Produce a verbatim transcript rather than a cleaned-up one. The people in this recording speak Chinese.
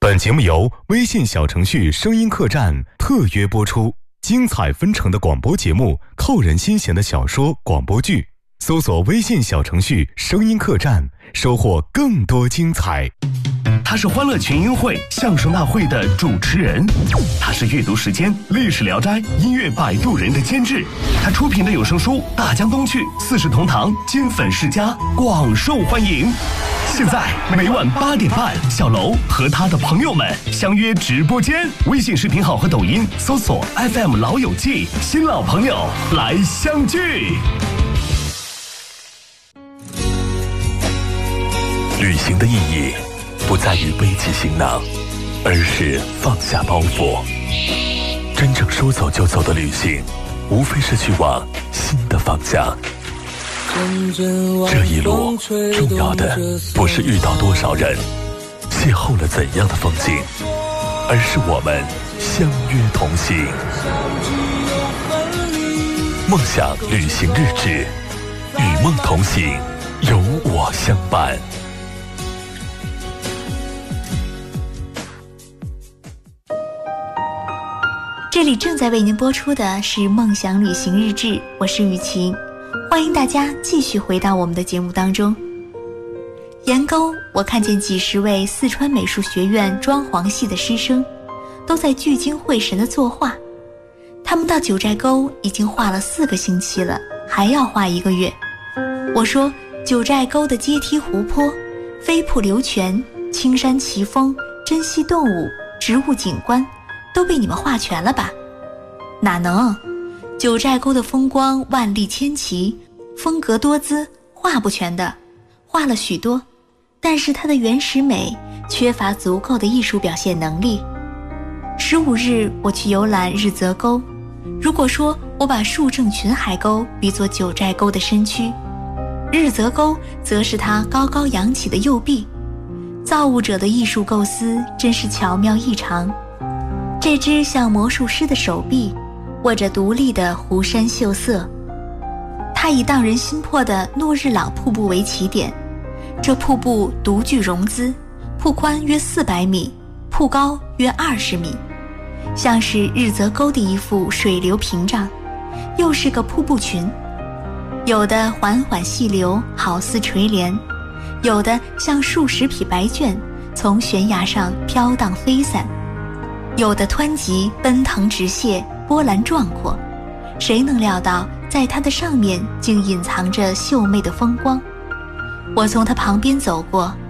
本节目由微信小程序声音客栈特约播出，精彩纷呈的广播节目，扣人心弦的小说广播剧，搜索微信小程序声音客栈，收获更多精彩。 他是欢乐群英会相声大会的主持人，他是阅读时间历史聊斋音乐摆渡人的监制，他出品的有声书《大江东去》《四世同堂》《金粉世家》广受欢迎。现在每晚八点半，小楼和他的朋友们相约直播间，微信视频号和抖音搜索 F M 老友记，新老朋友来相聚。旅行的意义不在于背起行囊，而是放下包袱。真正说走就走的旅行，无非是去往新的方向。这一路重要的不是遇到多少人，邂逅了怎样的风景，而是我们相约同行。梦想旅行日志，与梦同行，有我相伴。 这里正在为您播出的是梦想旅行日志，我是雨晴，欢迎大家继续回到我们的节目当中。沿沟，我看见几十位四川美术学院装潢系的师生都在聚精会神地作画，他们到九寨沟已经画了四个星期了，还要画一个月。我说，九寨沟的阶梯湖泊、飞瀑流泉、青山奇峰、珍稀动物、植物景观都被你们画全了吧？哪能，九寨沟的风光万丽千奇，风格多姿，画不全的。画了许多，但是它的原始美缺乏足够的艺术表现能力。十五日我去游览日则沟，如果说我把树正群海沟比作九寨沟的身躯，日则沟则是它高高扬起的右臂。造物者的艺术构思真是巧妙异常。这只像魔术师的手臂握着独立的湖山秀色，它以荡人心魄的诺日朗瀑布为起点，这瀑布独具容姿，瀑宽约四百米，瀑高约二十米，像是日则沟的一副水流屏障，又是个瀑布群，有的缓缓细流，好似垂帘，有的像数十匹白卷从悬崖上飘荡飞散，有的湍急奔腾直泻，波澜壮阔，谁能料到在它的上面竟隐藏着秀媚的风光。我从它旁边走过，